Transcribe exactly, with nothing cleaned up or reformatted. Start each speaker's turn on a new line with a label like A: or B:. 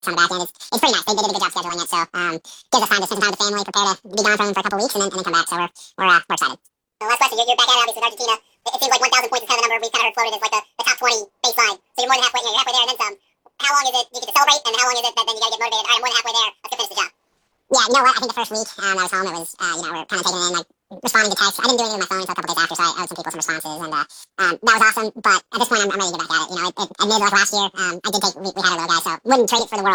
A: on the back end. It's, it's pretty nice. They, they did a good job scheduling it, so um, gives us time to spend some time with the family, prepare to be gone from them for a couple weeks, and then, and then come back. So we're we're, uh, we're excited. So last question, you're, you're back at it obviously with Argentina. It, it seems like one thousand points is kind of the number we've kind of heard floated as like the, the top twenty baseline. So you're more than halfway, you know, you're halfway there and then some. How long is it you get to celebrate, and how long is it that then you got to get motivated? All right, I'm more than halfway there. Let's go finish the job. Yeah, you know what? I think the first week um, I was home, it was, uh, you know, we we're kind of taking it in, like, responding to texts. I didn't do anything with my phone until a couple days after, so I owed some people some responses, and uh, um, that was awesome. But at this point, I'm, I'm ready to get back at it. You know, it, it, admittedly, like last year, um, I did take, we, we had a little guy, so wouldn't trade it for the world.